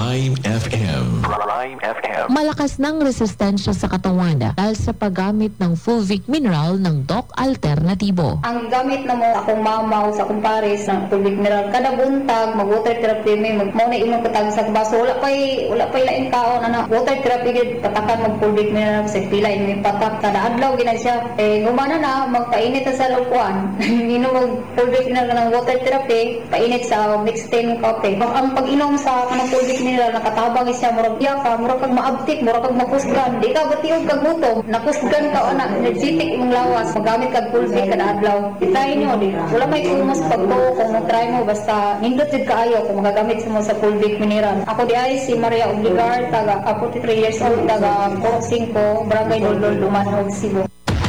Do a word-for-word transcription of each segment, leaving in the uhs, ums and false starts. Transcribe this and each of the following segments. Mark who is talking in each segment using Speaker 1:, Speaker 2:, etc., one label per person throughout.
Speaker 1: Prime F M. Prime F M.
Speaker 2: Malakas ng resistensya sa katawan dahil sa paggamit ng fulvic mineral ng Doc Alternatibo.
Speaker 3: Ang gamit na mo akong mamaw sa akong pares ng fulvic mineral kada buntag mag-water therapy may mag mo na imong katag sa baso wala pay wala pay lain kaon ana water therapy gid patakan mag fulvic mineral sa pila imong patak kada adlaw gina siya eh gumana na magpainit sa lukuan inom mag fulvic mineral ng water therapy painit sa mixtain coffee ang pag-inom sa kanang fulvic mineral nakatabang siya murag iya ka murag kag maabtik murag kag mapusgan di ka batiog kag gutom napusgan ka ana energetic imong lawas magamit kag fulvic kada adlaw try nyo di wala may kumos pagto kung mo-try mo basta nindot jud kaayo kung magagamit mo sa fulvic mineral ako di ay si Maria Obligar taga forty-three years old taga Purok Cinco Barangay Dondon Lumanog Cebu.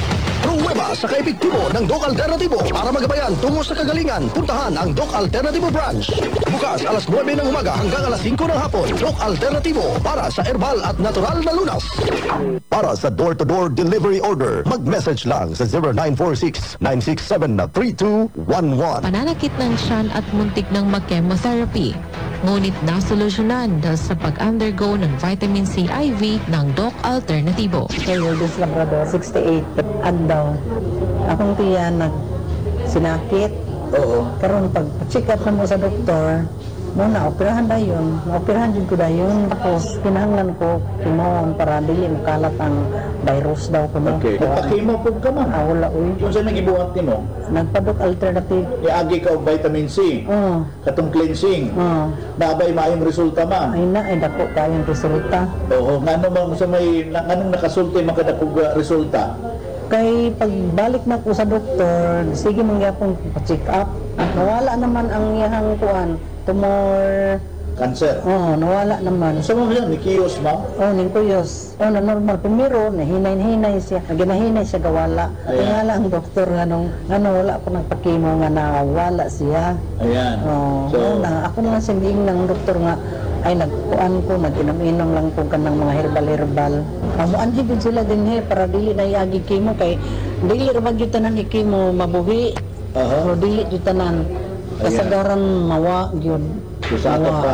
Speaker 4: Pruweba sa kaepektibo ng Doc Alternatibo para magabayan tungo sa kagalingan. Puntahan ang Doc Alternatibo branch. Bukas alas nuwebe ng umaga hanggang alas singko ng hapon. Doc Alternatibo para sa herbal at natural na lunas. Para sa door-to-door delivery order, mag-message lang sa zero nine four six, nine six seven, three two one one.
Speaker 2: Pananakit ng tiyan at muntik ng mag-chemotherapy. Ngunit nasolusyonan dahil sa pag-undergo ng vitamin C I V ng Doc Alternatibo.
Speaker 5: Lourdes Labrador, sixty-eight, andaw. Akong tiyan nag sinakit.
Speaker 6: Oo.
Speaker 5: Karon pag check up na mo sa doktor, muna operahan na yun. Operahan din ko na yun. Tapos kinahanglan ko kimoon para dili makalat ang virus daw ko.
Speaker 6: Okay. Nagpakimo po ka man.
Speaker 5: Ah, wala uy.
Speaker 6: Yung sa nagibuhat ni mo,
Speaker 5: Nagpadok alternative.
Speaker 6: iagi ka og vitamin C,
Speaker 5: Oo.
Speaker 6: katong cleansing,
Speaker 5: Oo.
Speaker 6: nabay maayong resulta ma.
Speaker 5: Ay na, ay dako kayong resulta.
Speaker 6: Oo, ngano mang sa may, na- nganong nakasulti makadakog uh, resulta?
Speaker 5: Kay pagbalik na ko sa doktor, sige mong yapong pa-check up. Nawala naman ang iyang kuan, tumor.
Speaker 6: Cancer.
Speaker 5: Oh, nawala naman.
Speaker 6: Sa mo yan, ni Kiyos ma?
Speaker 5: Oh, ning kuyos. Oh, na normal. Primero, nahinay-hinay siya. Ginahinay siya gawala.
Speaker 6: Ayan.
Speaker 5: Kaya nga lang ang doktor nga nung, ano, wala ko nagpakimo nga nawala siya.
Speaker 6: Ayan.
Speaker 5: Oh,
Speaker 6: So,
Speaker 5: so, na, ako na sinding ng doktor nga, ay nagkuan ko, nag-inom-inom lang ko kanang mga herbal-herbal. Amuan higit sila din he, para dili na iagi kimo kay dili ra ba gyud tanan ikimo mabuhi.
Speaker 6: aha.
Speaker 5: O dili gyud tanan kasagaran mawa gyud.
Speaker 6: So, sa ato
Speaker 5: Mawa.
Speaker 6: pa,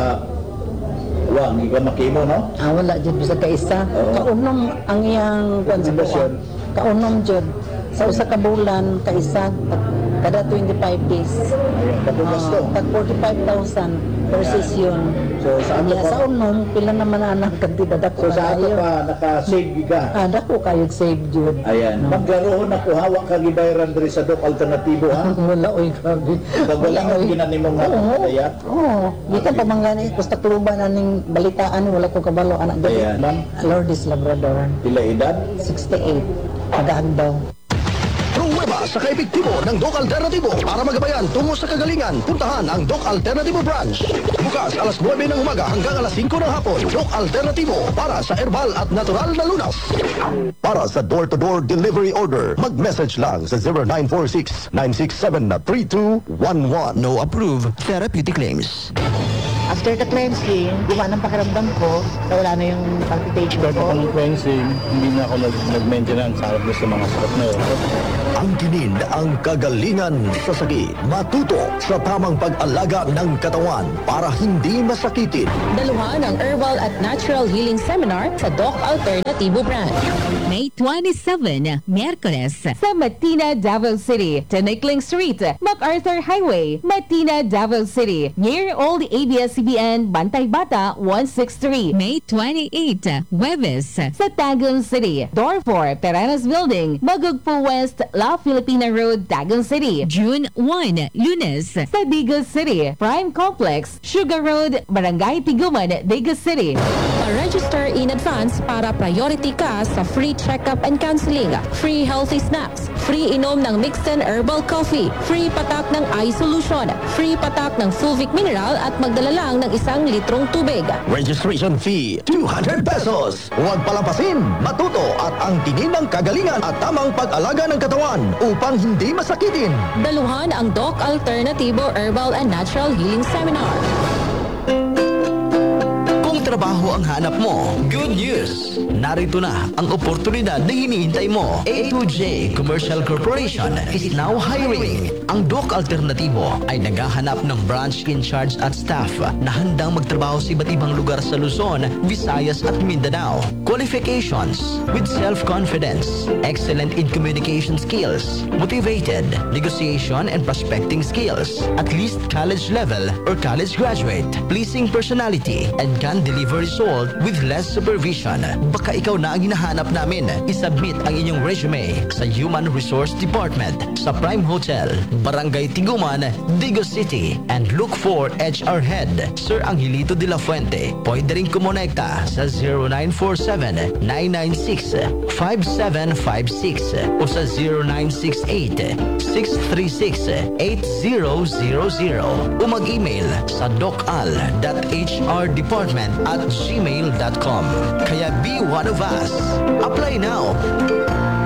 Speaker 6: wa, hindi ka makimo, no?
Speaker 5: Ah, wala dyan bisa ka isa.
Speaker 6: Oo.
Speaker 5: Kaunom ang iyang kuwan sa
Speaker 6: Rekomendasyon.
Speaker 5: kuwan. Kaunom dyan. Sa usa ka bulan, ka isa, kada twenty-five days.
Speaker 6: Ayan, kabugas to.
Speaker 5: Ah, tag forty-five thousand per
Speaker 6: Ayan.
Speaker 5: session.
Speaker 6: So, sa ato
Speaker 5: Kaya
Speaker 6: pa,
Speaker 5: sa unom, pila naman anak kantidad ako
Speaker 6: so, sa ato
Speaker 5: kayo.
Speaker 6: pa, nakasave ka.
Speaker 5: Ah, dako kayo save jud.
Speaker 6: Ayan. Maglaroon ako, hawak ka gibayaran diri sa Doc Alternatibo, ha?
Speaker 5: Wala oy grabe.
Speaker 6: Pag wala kang ginanimong nga
Speaker 5: Oo.
Speaker 6: kaya.
Speaker 5: Oo. Di ka pa mangani kusta kluban aning balitaan wala ko kabalo anak dali.
Speaker 6: Ayan. Ma'am,
Speaker 5: Lourdes Labrador,
Speaker 6: pila edad?
Speaker 5: sixty-eight. Pag-aagdaw.
Speaker 4: Pruweba sa kaepektibo ng Doc Alternatibo para magabayan tungo sa kagalingan. Puntahan ang Doc Alternatibo branch. Bukas alas nuwebe ng umaga hanggang alas singko ng hapon. Doc Alternatibo para sa herbal at natural na lunas. Para sa door-to-door delivery order, mag-message lang sa zero nine four six, nine six seven, three two one one. No approved therapeutic claims.
Speaker 5: After the cleansing, guma ng pakiramdam ko, nawala na yung palpitation
Speaker 7: After
Speaker 5: ko.
Speaker 7: ng cleansing, hindi na ako nag- nag-maintenance sa sa mga sakit na yun.
Speaker 4: Ang kinin ang kagalingan sa sagi. Matuto sa tamang pag-alaga ng katawan para hindi masakitin.
Speaker 2: Daluhan ang Herbal at Natural Healing Seminar sa Doc Alternatibo branch.
Speaker 8: May twenty-seven, Miyerkules.
Speaker 9: Sa Matina, Davao City, Tanikling Street, MacArthur Highway, Matina, Davao City, near Old A B S C B N, Bantay Bata, one sixty-three.
Speaker 8: May twenty-eight, Huwebes.
Speaker 9: Sa Taguig City, Door four, Peranas Building, Magugpo West, La Filipina Road, Taguig City.
Speaker 8: June first, Lunes.
Speaker 9: Sa Digos City, Prime Complex, Sugar Road, Barangay Tiguman, Digos City.
Speaker 2: Pa-register in advance para priority ka sa free check-up and counseling, free healthy snacks, free inom ng mixed and herbal coffee, free patak ng eye solution, free patak ng fulvic mineral at magdala lang ng isang litrong tubig.
Speaker 4: Registration fee, two hundred pesos. Huwag palampasin, matuto at ang tingin ng kagalingan at tamang pag-alaga ng katawan upang hindi masakitin.
Speaker 2: Daluhan ang Doc Alternatibo Herbal and Natural Healing Seminar.
Speaker 4: Kung
Speaker 10: trabaho ang hanap mo? Good news! Narito na ang oportunidad na hinihintay mo. A two J Commercial Corporation is now hiring. Ang Doc Alternatibo ay naghahanap ng branch in charge at staff na handang magtrabaho sa iba't ibang lugar sa Luzon, Visayas at Mindanao. Qualifications: with self-confidence, excellent in communication skills, motivated, negotiation and prospecting skills, at least college level or college graduate, pleasing personality, and can deliver result with less supervision. Baka ikaw na ang hinahanap namin. Isubmit ang inyong resume sa Human Resource Department sa Prime Hotel, Barangay Tiguman, Digos City, and look for H R Head, Sir Angelito de la Fuente. Pwede rin kumonekta sa zero nine four seven, nine nine six, five seven five six o sa zero nine six eight, six three six, eight zero zero zero o mag-email sa docal dot h r department at gmail dot com. Kaya be one of us. Apply now!